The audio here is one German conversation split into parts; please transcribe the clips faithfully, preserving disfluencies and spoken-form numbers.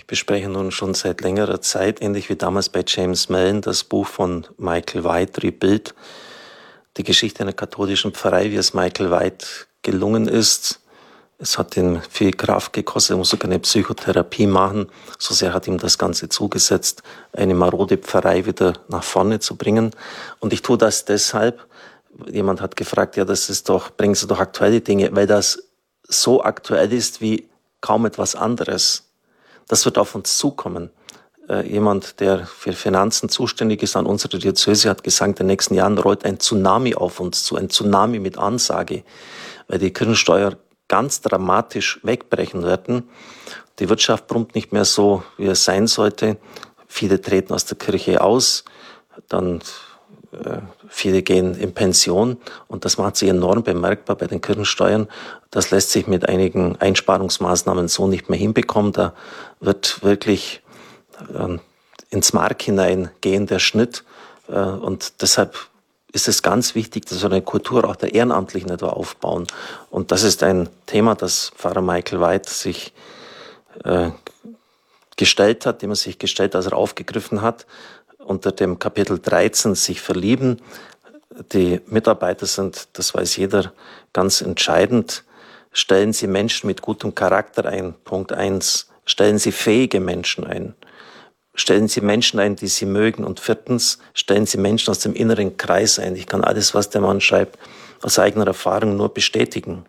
Ich bespreche nun schon seit längerer Zeit, ähnlich wie damals bei James Mellon, das Buch von Michael White, Rebuild, die Geschichte einer katholischen Pfarrei, wie es Michael White gelungen ist. Es hat ihm viel Kraft gekostet, er muss sogar eine Psychotherapie machen. So sehr hat ihm das Ganze zugesetzt, eine marode Pfarrei wieder nach vorne zu bringen. Und ich tue das deshalb, jemand hat gefragt, ja, das ist doch, bringen Sie doch aktuelle Dinge, weil das so aktuell ist wie kaum etwas anderes. Das wird auf uns zukommen. Äh, jemand, der für Finanzen zuständig ist an unserer Diözese, hat gesagt, in den nächsten Jahren rollt ein Tsunami auf uns zu, ein Tsunami mit Ansage, weil die Kirchensteuer ganz dramatisch wegbrechen werden. Die Wirtschaft brummt nicht mehr so, wie es sein sollte. Viele treten aus der Kirche aus, dann äh, viele gehen in Pension und das macht sich enorm bemerkbar bei den Kirchensteuern. Das lässt sich mit einigen Einsparungsmaßnahmen so nicht mehr hinbekommen. Da wird wirklich äh, ins Mark hineingehen der Schnitt äh, und deshalb ist es ganz wichtig, dass wir eine Kultur auch der Ehrenamtlichen etwa aufbauen. Und das ist ein Thema, das Pfarrer Michael White sich äh, gestellt hat, dem er sich gestellt, als er aufgegriffen hat, unter dem Kapitel dreizehn, sich verlieben. Die Mitarbeiter sind, das weiß jeder, ganz entscheidend. Stellen Sie Menschen mit gutem Charakter ein, Punkt eins. Stellen Sie fähige Menschen ein. Stellen Sie Menschen ein, die Sie mögen. Und viertens, stellen Sie Menschen aus dem inneren Kreis ein. Ich kann alles, was der Mann schreibt, aus eigener Erfahrung nur bestätigen.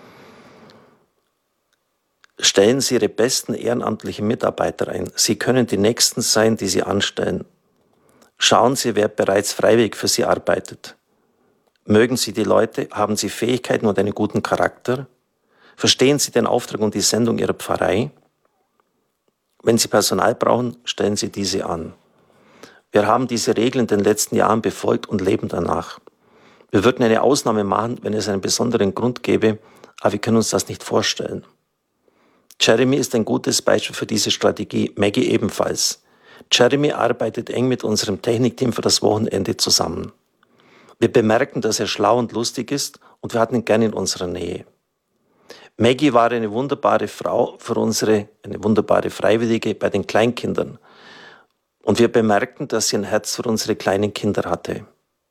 Stellen Sie Ihre besten ehrenamtlichen Mitarbeiter ein. Sie können die Nächsten sein, die Sie anstellen. Schauen Sie, wer bereits freiwillig für Sie arbeitet. Mögen Sie die Leute, haben Sie Fähigkeiten und einen guten Charakter? Verstehen Sie den Auftrag und die Sendung Ihrer Pfarrei? Wenn Sie Personal brauchen, stellen Sie diese an. Wir haben diese Regeln in den letzten Jahren befolgt und leben danach. Wir würden eine Ausnahme machen, wenn es einen besonderen Grund gäbe, aber wir können uns das nicht vorstellen. Jeremy ist ein gutes Beispiel für diese Strategie, Maggie ebenfalls. Jeremy arbeitet eng mit unserem Technikteam für das Wochenende zusammen. Wir bemerken, dass er schlau und lustig ist und wir hatten ihn gerne in unserer Nähe. Maggie war eine wunderbare Frau für unsere, eine wunderbare Freiwillige bei den Kleinkindern. Und wir bemerkten, dass sie ein Herz für unsere kleinen Kinder hatte.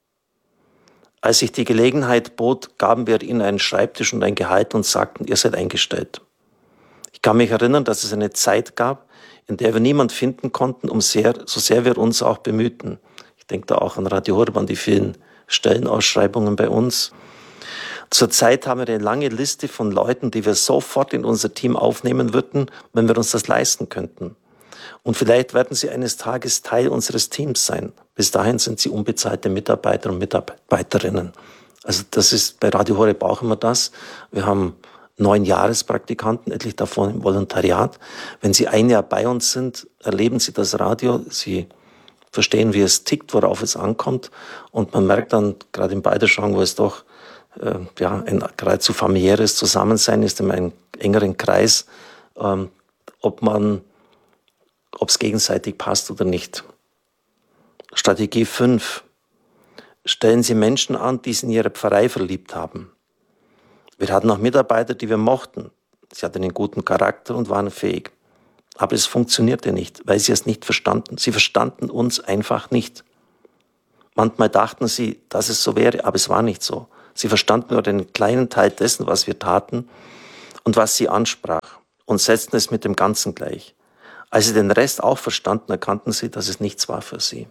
Als sich die Gelegenheit bot, gaben wir ihnen einen Schreibtisch und ein Gehalt und sagten, ihr seid eingestellt. Ich kann mich erinnern, dass es eine Zeit gab, in der wir niemand finden konnten, um sehr, so sehr wir uns auch bemühten. Ich denke da auch an Radio Horeb, an die vielen Stellenausschreibungen bei uns. Zurzeit haben wir eine lange Liste von Leuten, die wir sofort in unser Team aufnehmen würden, wenn wir uns das leisten könnten. Und vielleicht werden sie eines Tages Teil unseres Teams sein. Bis dahin sind sie unbezahlte Mitarbeiter und Mitarbeiterinnen. Also das ist bei Radio Horeb auch immer das. Wir haben neun Jahrespraktikanten, etlich davon im Volontariat. Wenn sie ein Jahr bei uns sind, erleben sie das Radio, sie verstehen, wie es tickt, worauf es ankommt. Und man merkt dann, gerade im Balderschwang, wo es doch äh, ja, ein geradezu familiäres Zusammensein ist, in einem engeren Kreis, ähm, ob man, ob es gegenseitig passt oder nicht. Strategie fünf. Stellen Sie Menschen an, die sich in Ihre Pfarrei verliebt haben. Wir hatten auch Mitarbeiter, die wir mochten. Sie hatten einen guten Charakter und waren fähig. Aber es funktionierte nicht, weil sie es nicht verstanden. Sie verstanden uns einfach nicht. Manchmal dachten sie, dass es so wäre, aber es war nicht so. Sie verstanden nur einen kleinen Teil dessen, was wir taten und was sie ansprach und setzten es mit dem Ganzen gleich. Als sie den Rest auch verstanden, erkannten sie, dass es nichts war für sie.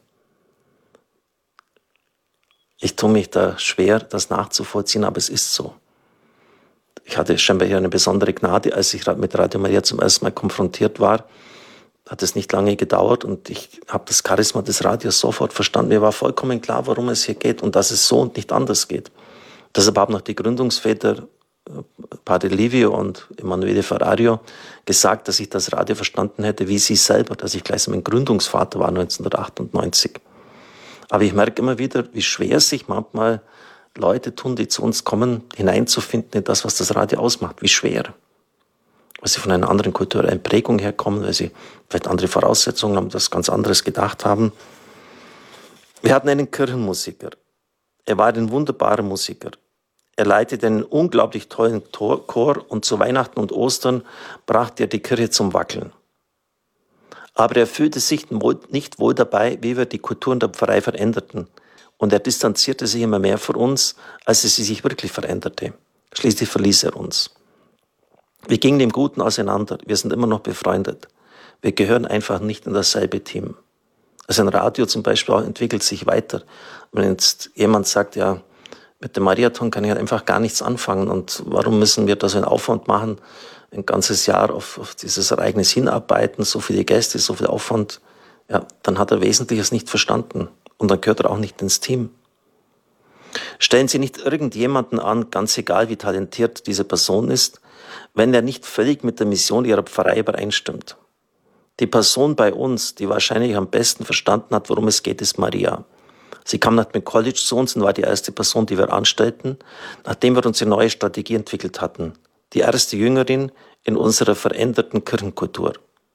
Ich tue mich da schwer, das nachzuvollziehen, aber es ist so. Ich hatte scheinbar hier eine besondere Gnade, als ich mit Radio Maria zum ersten Mal konfrontiert war, hat es nicht lange gedauert und ich habe das Charisma des Radios sofort verstanden. Mir war vollkommen klar, worum es hier geht und dass es so und nicht anders geht. Deshalb haben noch die Gründungsväter, Padre Livio und Emanuele Ferrario, gesagt, dass ich das Radio verstanden hätte wie sie selber, dass ich gleich mein Gründungsvater war neunzehnhundertachtundneunzig. Aber ich merke immer wieder, wie schwer sich manchmal Leute tun, die zu uns kommen, hineinzufinden in das, was das Radio ausmacht. Wie schwer. Weil sie von einer anderen kulturellen Prägung herkommen, weil sie vielleicht andere Voraussetzungen haben, das ganz anderes gedacht haben. Wir hatten einen Kirchenmusiker. Er war ein wunderbarer Musiker. Er leitete einen unglaublich tollen Chor und zu Weihnachten und Ostern brachte er die Kirche zum Wackeln. Aber er fühlte sich nicht wohl dabei, wie wir die Kulturen der Pfarrei veränderten. Und er distanzierte sich immer mehr von uns, als sie sich wirklich veränderte. Schließlich verließ er uns. Wir gingen im Guten auseinander. Wir sind immer noch befreundet. Wir gehören einfach nicht in dasselbe Team. Also ein Radio zum Beispiel auch entwickelt sich weiter. Wenn jetzt jemand sagt, ja, mit dem Mariathon kann ich halt einfach gar nichts anfangen und warum müssen wir da so einen Aufwand machen, ein ganzes Jahr auf, auf dieses Ereignis hinarbeiten, so viele Gäste, so viel Aufwand, ja, dann hat er Wesentliches nicht verstanden und dann gehört er auch nicht ins Team. Stellen Sie nicht irgendjemanden an, ganz egal wie talentiert diese Person ist, wenn er nicht völlig mit der Mission Ihrer Pfarrei übereinstimmt. Die Person bei uns, die wahrscheinlich am besten verstanden hat, worum es geht, ist Maria. Sie kam nach dem College zu uns und war die erste Person, die wir anstellten, nachdem wir unsere neue Strategie entwickelt hatten. Die erste Jüngerin in unserer veränderten Kirchenkultur.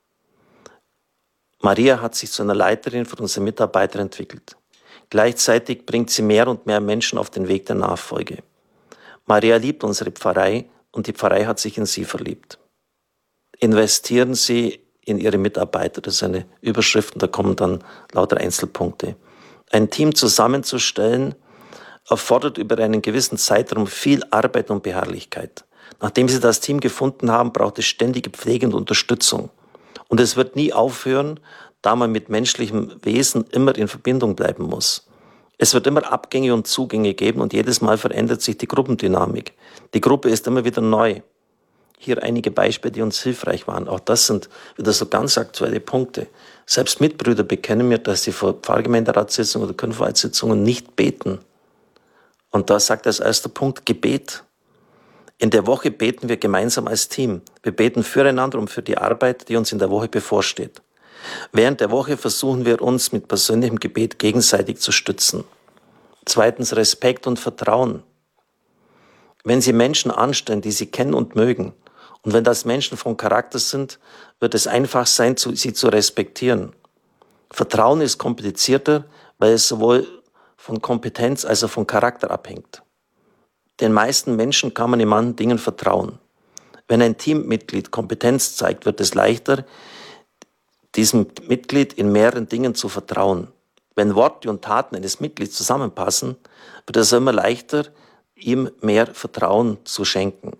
Maria hat sich zu einer Leiterin für unsere Mitarbeiter entwickelt. Gleichzeitig bringt sie mehr und mehr Menschen auf den Weg der Nachfolge. Maria liebt unsere Pfarrei und die Pfarrei hat sich in sie verliebt. Investieren Sie in Ihre Mitarbeiter, das ist eine Überschrift und da kommen dann lauter Einzelpunkte. Ein Team zusammenzustellen, erfordert über einen gewissen Zeitraum viel Arbeit und Beharrlichkeit. Nachdem Sie das Team gefunden haben, braucht es ständige Pflege und Unterstützung. Und es wird nie aufhören, da man mit menschlichem Wesen immer in Verbindung bleiben muss. Es wird immer Abgänge und Zugänge geben und jedes Mal verändert sich die Gruppendynamik. Die Gruppe ist immer wieder neu. Hier einige Beispiele, die uns hilfreich waren. Auch das sind wieder so ganz aktuelle Punkte. Selbst Mitbrüder bekennen mir, dass sie vor Pfarrgemeinderatssitzungen oder Kirchenverwaltungssitzungen nicht beten. Und da sagt er als erster Punkt Gebet. In der Woche beten wir gemeinsam als Team. Wir beten füreinander und für die Arbeit, die uns in der Woche bevorsteht. Während der Woche versuchen wir uns mit persönlichem Gebet gegenseitig zu stützen. Zweitens Respekt und Vertrauen. Wenn Sie Menschen anstellen, die Sie kennen und mögen, und wenn das Menschen von Charakter sind, wird es einfach sein, sie zu respektieren. Vertrauen ist komplizierter, weil es sowohl von Kompetenz als auch von Charakter abhängt. Den meisten Menschen kann man in manchen Dingen vertrauen. Wenn ein Teammitglied Kompetenz zeigt, wird es leichter, diesem Mitglied in mehreren Dingen zu vertrauen. Wenn Worte und Taten eines Mitglieds zusammenpassen, wird es immer leichter, ihm mehr Vertrauen zu schenken.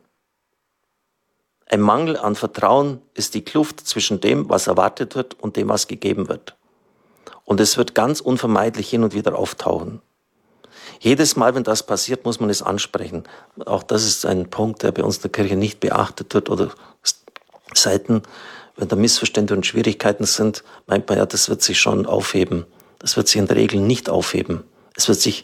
Ein Mangel an Vertrauen ist die Kluft zwischen dem, was erwartet wird und dem, was gegeben wird. Und es wird ganz unvermeidlich hin und wieder auftauchen. Jedes Mal, wenn das passiert, muss man es ansprechen. Auch das ist ein Punkt, der bei uns in der Kirche nicht beachtet wird oder selten, wenn da Missverständnisse und Schwierigkeiten sind, meint man ja, das wird sich schon aufheben. Das wird sich in der Regel nicht aufheben. Es wird sich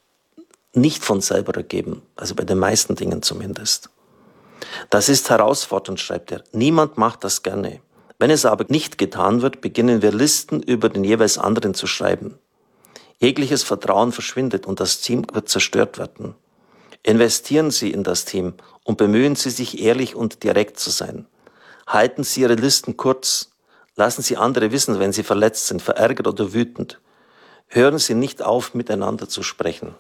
nicht von selber ergeben, also bei den meisten Dingen zumindest. Das ist herausfordernd, schreibt er. Niemand macht das gerne. Wenn es aber nicht getan wird, beginnen wir Listen über den jeweils anderen zu schreiben. Jegliches Vertrauen verschwindet und das Team wird zerstört werden. Investieren Sie in das Team und bemühen Sie sich, ehrlich und direkt zu sein. Halten Sie Ihre Listen kurz. Lassen Sie andere wissen, wenn sie verletzt sind, verärgert oder wütend. Hören Sie nicht auf, miteinander zu sprechen.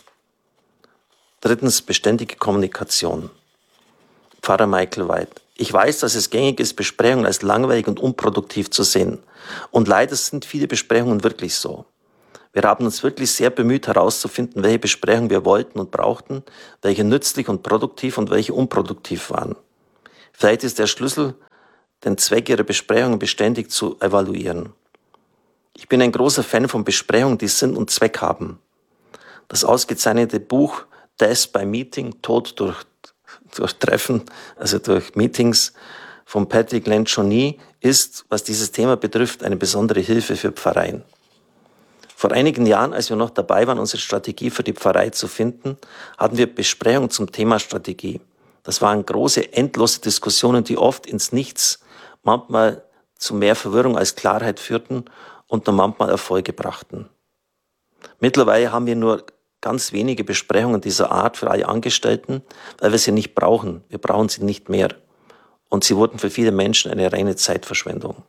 Drittens, beständige Kommunikation. Pfarrer Michael White. Ich weiß, dass es gängig ist, Besprechungen als langweilig und unproduktiv zu sehen. Und leider sind viele Besprechungen wirklich so. Wir haben uns wirklich sehr bemüht herauszufinden, welche Besprechungen wir wollten und brauchten, welche nützlich und produktiv und welche unproduktiv waren. Vielleicht ist der Schlüssel, den Zweck Ihrer Besprechungen beständig zu evaluieren. Ich bin ein großer Fan von Besprechungen, die Sinn und Zweck haben. Das ausgezeichnete Buch Death by Meeting, Tod durch, durch Treffen, also durch Meetings von Patrick Lencioni ist, was dieses Thema betrifft, eine besondere Hilfe für Pfarreien. Vor einigen Jahren, als wir noch dabei waren, unsere Strategie für die Pfarrei zu finden, hatten wir Besprechungen zum Thema Strategie. Das waren große, endlose Diskussionen, die oft ins Nichts, manchmal zu mehr Verwirrung als Klarheit führten und dann manchmal Erfolge brachten. Mittlerweile haben wir nur ganz wenige Besprechungen dieser Art für alle Angestellten, weil wir sie nicht brauchen. Wir brauchen sie nicht mehr. Und sie wurden für viele Menschen eine reine Zeitverschwendung.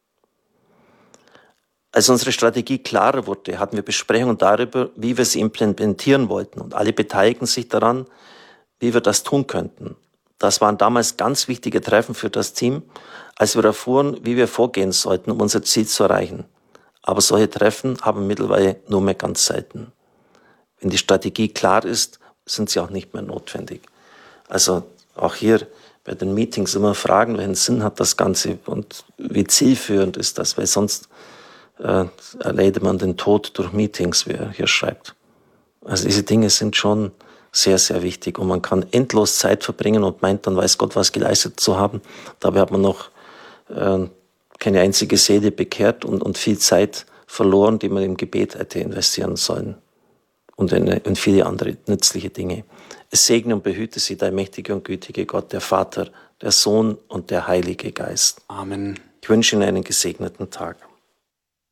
Als unsere Strategie klarer wurde, hatten wir Besprechungen darüber, wie wir sie implementieren wollten. Und alle beteiligten sich daran, wie wir das tun könnten. Das waren damals ganz wichtige Treffen für das Team, als wir erfuhren, wie wir vorgehen sollten, um unser Ziel zu erreichen. Aber solche Treffen haben wir mittlerweile nur mehr ganz selten. Wenn die Strategie klar ist, sind sie auch nicht mehr notwendig. Also auch hier bei den Meetings immer fragen, welchen Sinn hat das Ganze und wie zielführend ist das, weil sonst äh, erleidet man den Tod durch Meetings, wie er hier schreibt. Also diese Dinge sind schon sehr, sehr wichtig und man kann endlos Zeit verbringen und meint dann, weiß Gott, was geleistet zu haben. Dabei hat man noch äh, keine einzige Seele bekehrt und, und viel Zeit verloren, die man im Gebet hätte investieren sollen und in, in viele andere nützliche Dinge. Es segne und behüte sie, der mächtige und gütige Gott, der Vater, der Sohn und der Heilige Geist. Amen. Ich wünsche Ihnen einen gesegneten Tag.